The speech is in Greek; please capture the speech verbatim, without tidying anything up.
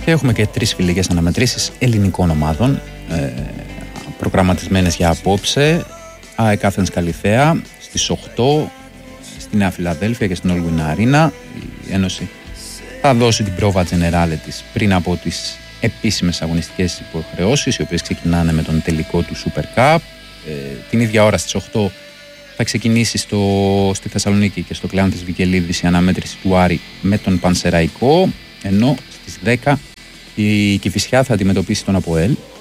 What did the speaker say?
Και έχουμε και τρεις φιλικές αναμετρήσεις ελληνικών ομάδων ε, προγραμματισμένες για απόψε. ΑΕΚ Athens Καλιθέα στις οκτώ στη Νέα Φιλαδέλφια και στην Όλγουινα Αρίνα. Η Ένωση θα δώσει την πρόβα τζενεράλε της πριν από τις επίσημες αγωνιστικές υποχρεώσεις, οι οποίες ξεκινάνε με τον τελικό του Super Cup. Ε, την ίδια ώρα στις οκτώ θα ξεκινήσει στο, στη Θεσσαλονίκη και στο Κλεάν της Βικελίδης η αναμέτρηση του Άρη με τον Πανσεραϊκό, ενώ στις δέκα η Κηφισιά θα αντιμετωπίσει τον ΑΠΟΕΛ